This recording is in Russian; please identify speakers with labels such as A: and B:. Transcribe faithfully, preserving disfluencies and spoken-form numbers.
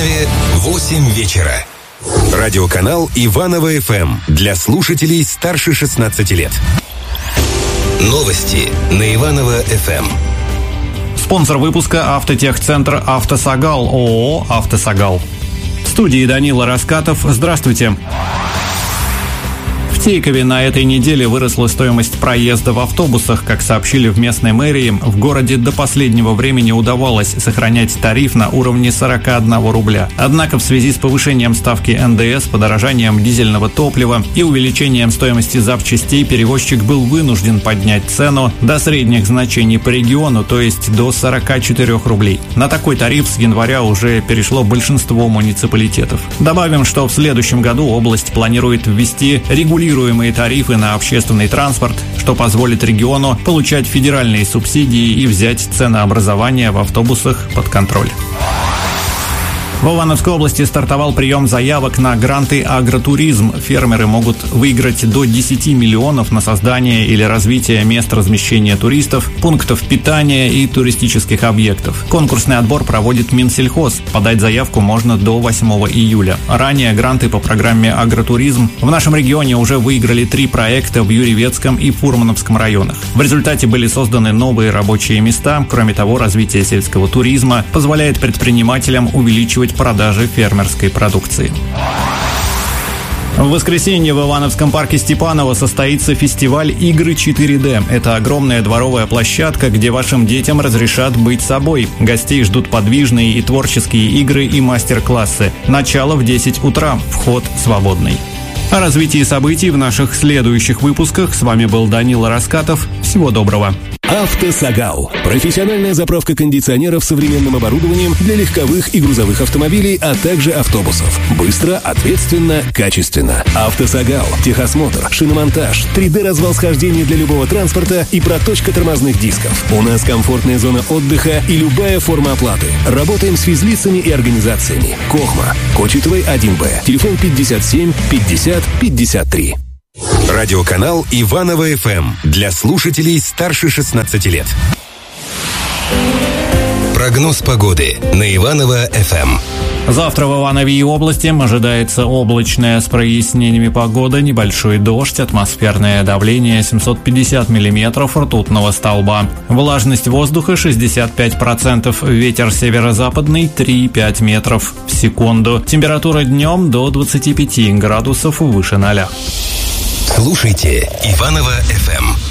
A: Иванове восемь вечера. Радиоканал Иваново эф эм для слушателей старше шестнадцати лет. Новости на Иваново эф эм.
B: Спонсор выпуска — Автотехцентр «Автосагал», ООО «Автосагал». В студии Данила Раскатов. Здравствуйте. В Тейкове на этой неделе выросла стоимость проезда в автобусах. Как сообщили в местной мэрии, в городе до последнего времени удавалось сохранять тариф на уровне сорок один рубля. Однако в связи с повышением ставки эн дэ эс, подорожанием дизельного топлива и увеличением стоимости запчастей перевозчик был вынужден поднять цену до средних значений по региону, то есть до сорок четыре рублей. На такой тариф с января уже перешло большинство муниципалитетов. Добавим, что в следующем году область планирует ввести регулируемые тарифы на общественный транспорт, что позволит региону получать федеральные субсидии и взять ценообразование в автобусах под контроль. В Ивановской области стартовал прием заявок на гранты «Агротуризм». Фермеры могут выиграть до десяти миллионов на создание или развитие мест размещения туристов, пунктов питания и туристических объектов. Конкурсный отбор проводит Минсельхоз. Подать заявку можно до восьмого июля. Ранее гранты по программе «Агротуризм» в нашем регионе уже выиграли три проекта в Юрьевецком и Фурмановском районах. В результате были созданы новые рабочие места. Кроме того, развитие сельского туризма позволяет предпринимателям увеличивать продажи фермерской продукции. В воскресенье в Ивановском парке Степаново состоится фестиваль «Игры четыре дэ». Это огромная дворовая площадка, где вашим детям разрешат быть собой. Гостей ждут подвижные и творческие игры и мастер-классы. Начало в десять утра. Вход свободный. О развитии событий в наших следующих выпусках. С вами был Данила Раскатов. Всего доброго.
C: «Автосагал» – профессиональная заправка кондиционеров современным оборудованием для легковых и грузовых автомобилей, а также автобусов. Быстро, ответственно, качественно. «Автосагал» – техосмотр, шиномонтаж, три дэ развал схождения для любого транспорта и проточка тормозных дисков. У нас комфортная зона отдыха и любая форма оплаты. Работаем с физлицами и организациями. Кохма, Кочетовой один бэ. Телефон пятьдесят семь пятьдесят пятьдесят три.
A: Радиоканал Иваново эф эм для слушателей старше шестнадцати лет. Прогноз погоды на Иваново эф эм.
B: Завтра в Иванове и области ожидается облачная с прояснениями погода, небольшой дождь, атмосферное давление семьсот пятьдесят миллиметров ртутного столба. Влажность воздуха шестьдесят пять процентов, ветер северо-западный три и пять метров в секунду. Температура днем до двадцати пяти градусов выше ноля.
A: Слушайте Иваново эф эм.